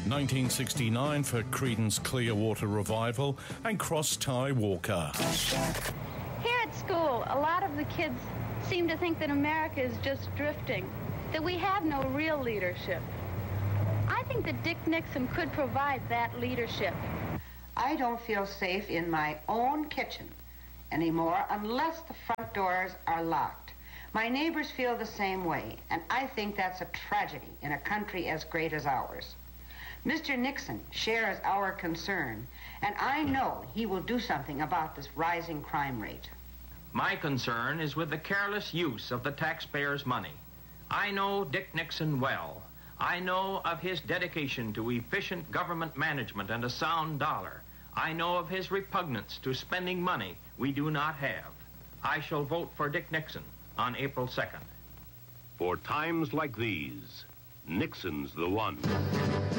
1969 for Creedence Clearwater Revival and Cross Tie Walker. Here at school, a lot of the kids seem to think that America is just drifting, that we have no real leadership. I think that Dick Nixon could provide that leadership. I don't feel safe in my own kitchen anymore unless the front doors are locked. My neighbors feel the same way, and I think that's a tragedy in a country as great as ours. Mr. Nixon shares our concern, and I know he will do something about this rising crime rate. My concern is with the careless use of the taxpayers' money. I know Dick Nixon well. I know of his dedication to efficient government management and a sound dollar. I know of his repugnance to spending money we do not have. I shall vote for Dick Nixon on April 2nd. For times like these, Nixon's the one.